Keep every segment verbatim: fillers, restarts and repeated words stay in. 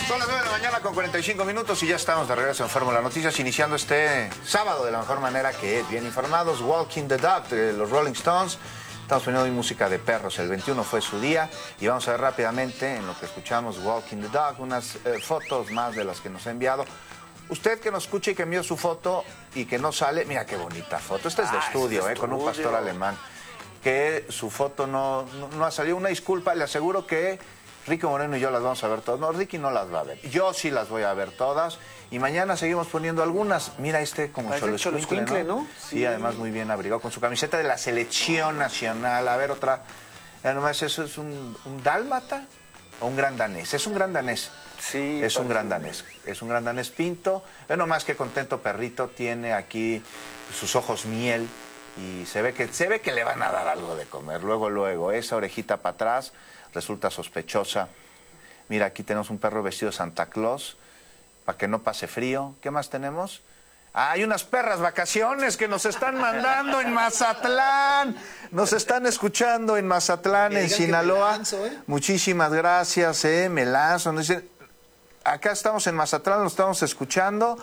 Son las nueve de la mañana con cuarenta y cinco minutos y ya estamos de regreso en Fórmula Noticias, iniciando este sábado de la mejor manera, que es bien informados. Walking the Dog de los Rolling Stones. Estamos poniendo hoy música de perros. El veintiuno fue su día y vamos a ver rápidamente, en lo que escuchamos Walking the Dog, unas eh, fotos más de las que nos ha enviado. Usted que nos escucha y que envió su foto y que no sale, mira qué bonita foto. Esta es de ah, estudio, es de eh, estudio. Con un pastor alemán. Que su foto no, no, no ha salido. Una disculpa, le aseguro que Ricky Moreno y yo las vamos a ver todas. No, Ricky no las va a ver. Yo sí las voy a ver todas. Y mañana seguimos poniendo algunas. Mira este como Xoloescuincle, ¿no? ¿no? Sí. Y además muy bien abrigado con su camiseta de la selección nacional. A ver, otra. Además, ¿eso es un, un dálmata o un gran danés? Es un gran danés. Sí. Es un gran danés. Es un gran danés pinto. Bueno, más que contento perrito. Tiene aquí sus ojos miel. Y se ve que se ve que le van a dar algo de comer. Luego, luego. Esa orejita para atrás resulta sospechosa. Mira, aquí tenemos un perro vestido de Santa Claus para que no pase frío. ¿Qué más tenemos? Ah, hay unas perras vacaciones que nos están mandando en Mazatlán. Nos están escuchando en Mazatlán, en Sinaloa. Lanzo, ¿eh? Muchísimas gracias, eh, me lanzo. Nos dicen, acá estamos en Mazatlán, lo estamos escuchando.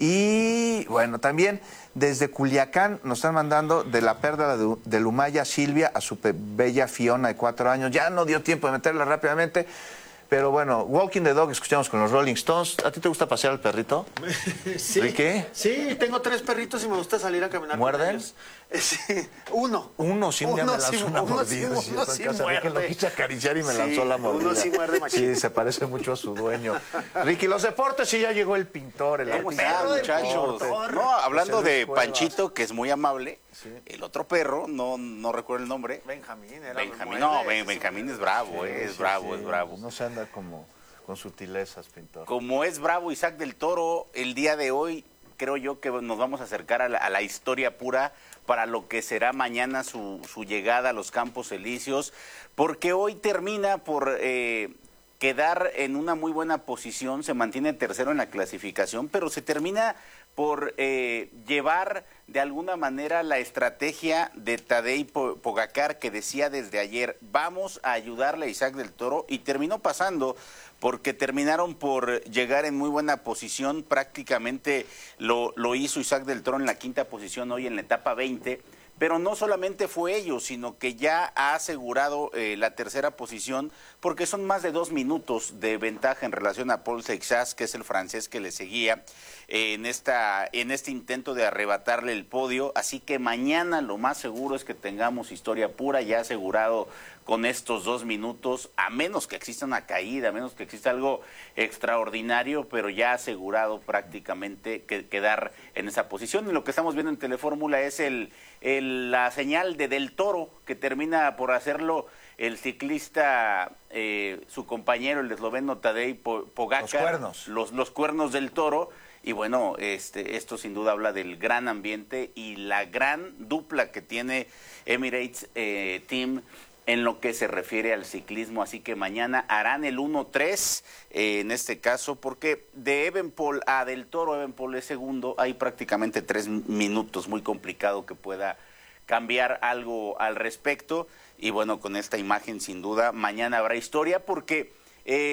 Y bueno, también desde Culiacán nos están mandando de la perla de, de Lumaya Silvia a su bella Fiona de cuatro años. Ya no dio tiempo de meterla rápidamente. Pero bueno, Walking the Dog escuchamos con los Rolling Stones. ¿A ti te gusta pasear al perrito? Sí. ¿De qué? Sí, tengo tres perritos y me gusta salir a caminar. ¿Muerden? Sí, uno. Uno sí me lanzó sí, una uno mordida. Sí, uno sí, sí muerde. Lo quise acariciar y me sí, lanzó la mordida. Uno sí muerde, machín. Sí, se parece mucho a su dueño. Ricky, los deportes, sí, ya llegó el pintor, el ¿Cómo está, muchachos? No, hablando de Panchito, que es muy amable, sí. El otro perro, no, no recuerdo el nombre. Benjamín. Era Benjamín, no, ben, Benjamín es bravo, sí, es sí, bravo, sí. es bravo. No se anda como con sutilezas, pintor. Como es bravo Isaac del Toro, el día de hoy creo yo que nos vamos a acercar a la, a la historia pura para lo que será mañana su, su llegada a los Campos Elíseos, porque hoy termina por eh, quedar en una muy buena posición, se mantiene tercero en la clasificación, pero se termina por eh, llevar de alguna manera la estrategia de Tadej Pogačar, que decía desde ayer, vamos a ayudarle a Isaac del Toro, y terminó pasando porque terminaron por llegar en muy buena posición. Prácticamente lo, lo hizo Isaac del Toro en la quinta posición hoy en la etapa veinte, pero no solamente fue ello, sino que ya ha asegurado eh, la tercera posición, porque son más de dos minutos de ventaja en relación a Paul Seixas, que es el francés que le seguía eh, en, esta, en este intento de arrebatarle el podio. Así que mañana lo más seguro es que tengamos historia pura, ya asegurado con estos dos minutos, a menos que exista una caída, a menos que exista algo extraordinario, pero ya asegurado prácticamente que, quedar en esa posición. Y lo que estamos viendo en Telefórmula es el, el, la señal de Del Toro, que termina por hacerlo el ciclista, eh, su compañero, el esloveno Tadej Pogačar. Los cuernos. Los, los cuernos del Toro. Y bueno, este, esto sin duda habla del gran ambiente y la gran dupla que tiene Emirates eh, Team en lo que se refiere al ciclismo. Así que mañana harán el uno tres eh, en este caso, porque de Evenepoel a Del Toro, Evenepoel es segundo, hay prácticamente tres minutos, muy complicado que pueda cambiar algo al respecto. Y bueno, con esta imagen sin duda mañana habrá historia, porque eh,